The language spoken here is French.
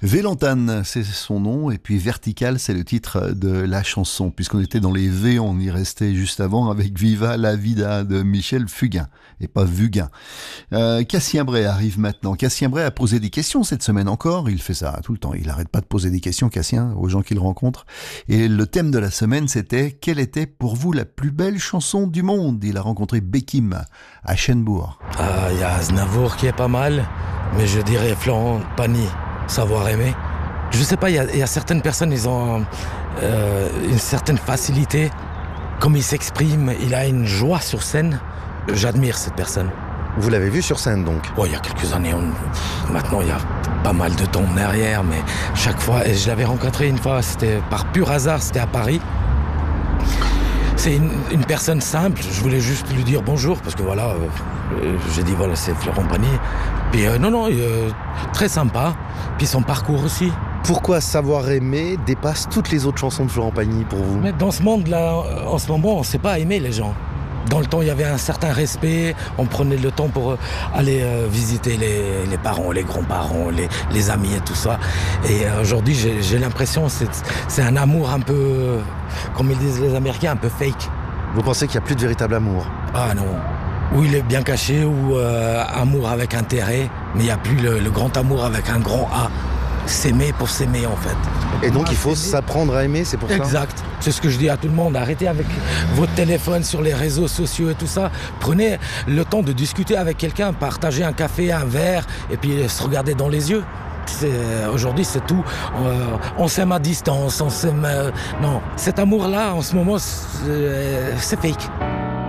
Vélantane, c'est son nom, et puis Vertical, c'est le titre de la chanson. Puisqu'on était dans les V, on y restait juste avant avec Viva la Vida de Michel Fugain, et pas Vugain. Cassien Bray arrive maintenant. Cassien Bray a posé des questions cette semaine encore, il fait ça tout le temps, il n'arrête pas de poser des questions, Cassien, aux gens qu'il rencontre. Et le thème de la semaine, c'était « Quelle était pour vous la plus belle chanson du monde ?» Il a rencontré Bekim à Cherbourg. Il y a Aznavour qui est pas mal, mais je dirais Florent Pagny. Savoir aimer. Je sais pas, il y a certaines personnes, ils ont une certaine facilité. Comme il s'exprime, il a une joie sur scène. J'admire cette personne. Vous l'avez vu sur scène donc? Oh, il y a quelques années, maintenant il y a pas mal de temps en arrière, mais chaque fois, et je l'avais rencontré une fois, c'était par pur hasard, c'était à Paris. C'est une personne simple, je voulais juste lui dire bonjour, parce que voilà, j'ai dit voilà, c'est Florent Pagny. Puis très sympa, puis son parcours aussi. Pourquoi Savoir aimer dépasse toutes les autres chansons de Florent Pagny pour vous? Mais dans ce monde-là, en ce moment, on ne sait pas aimer les gens. Dans le temps, il y avait un certain respect, on prenait le temps pour aller visiter les parents, les grands-parents, les amis et tout ça. Et aujourd'hui, j'ai l'impression que c'est un amour un peu, comme ils disent les Américains, un peu fake. Vous pensez qu'il n'y a plus de véritable amour? Ah non. Ou il est bien caché, ou amour avec intérêt, mais il n'y a plus le grand amour avec un grand A. S'aimer pour s'aimer, en fait. Et donc il faut s'apprendre à aimer, c'est pour ça? Exact. C'est ce que je dis à tout le monde. Arrêtez avec votre téléphone sur les réseaux sociaux et tout ça. Prenez le temps de discuter avec quelqu'un, partager un café, un verre, et puis se regarder dans les yeux. Aujourd'hui, c'est tout. On s'aime à distance, on s'aime... non, cet amour-là, en ce moment, c'est fake.